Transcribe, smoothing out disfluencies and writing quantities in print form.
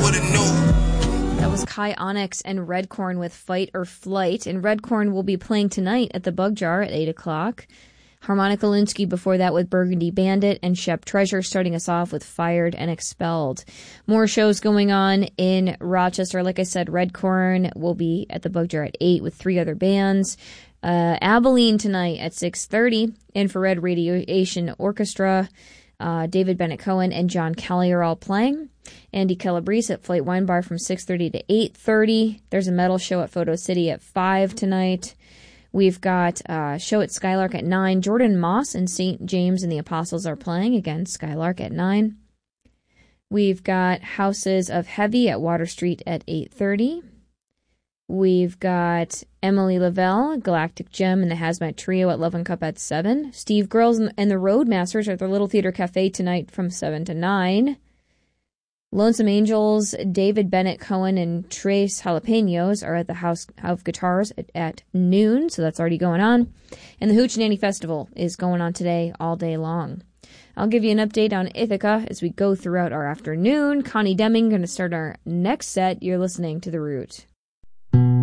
would've knew. That was Kai Onyx and Redcorn with Fight or Flight. And Redcorn will be playing tonight at the Bug Jar at 8 o'clock. Harmonica Linsky before that with Burgundy Bandit, and Shep Treasure starting us off with Fired and Expelled. More shows going on in Rochester. Like I said, Redcorn will be at the Bug Jar at 8 with 3 other bands. Abilene tonight at 6:30. Infrared Radiation Orchestra. David Bennett Cohen and John Kelly are all playing. Andy Calabrese at Flight Wine Bar from 6:30 to 8:30. There's a metal show at Photo City at 5 tonight. We've got a show at Skylark at 9. Jordan Moss and St. James and the Apostles are playing. Again, Skylark at 9. We've got Houses of Heavy at Water Street at 8:30. We've got Emily Lavelle, Galactic Gem, and the Hazmat Trio at Love and Cup at 7. Steve Girls and the Roadmasters at the Little Theater Cafe tonight from 7 to 9. Lonesome Angels, David Bennett Cohen, and Trace Jalapenos are at the House of Guitars at noon, so that's already going on. And the Hoochie Festival is going on today all day long. I'll give you an update on Ithaca as we go throughout our afternoon. Connie Deming going to start our next set. You're listening to The Root.